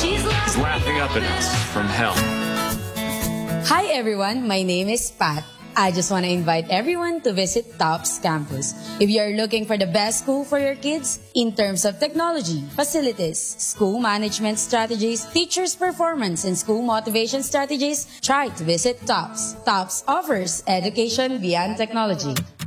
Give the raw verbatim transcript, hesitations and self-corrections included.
is laughing up at us from hell. Hi everyone, my name is Pat. I just want to invite everyone to visit TOPS Campus. If you are looking for the best school for your kids in terms of technology, facilities, school management strategies, teachers' performance, and school motivation strategies, try to visit TOPS. TOPS offers education beyond technology.